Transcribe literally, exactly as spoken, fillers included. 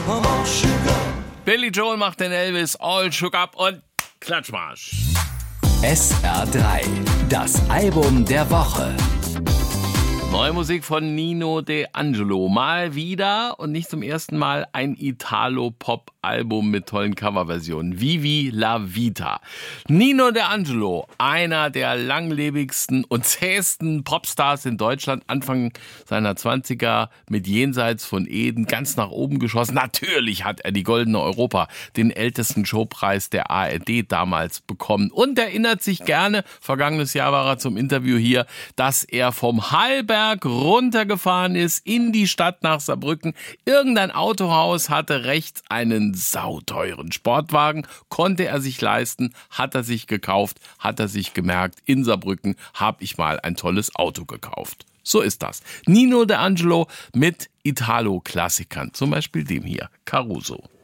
Billy Joel macht den Elvis All Shook Up und Klatschmarsch. S R drei, das Album der Woche. Neue Musik von Nino De Angelo. Mal wieder und nicht zum ersten Mal ein Italo-Pop-Album mit tollen Coverversionen. Vivi la Vita. Nino De Angelo, einer der langlebigsten und zähesten Popstars in Deutschland, Anfang seiner zwanziger mit Jenseits von Eden ganz nach oben geschossen. Natürlich hat er die Goldene Europa, den ältesten Showpreis der A R D damals bekommen. Und erinnert sich gerne, vergangenes Jahr war er zum Interview hier, dass er vom Hallberg runtergefahren ist in die Stadt nach Saarbrücken. Irgendein Autohaus hatte rechts einen sauteuren Sportwagen, konnte er sich leisten, hat er sich gekauft, hat er sich gemerkt, in Saarbrücken habe ich mal ein tolles Auto gekauft. So ist das. Nino De Angelo mit Italo-Klassikern, zum Beispiel dem hier, Caruso.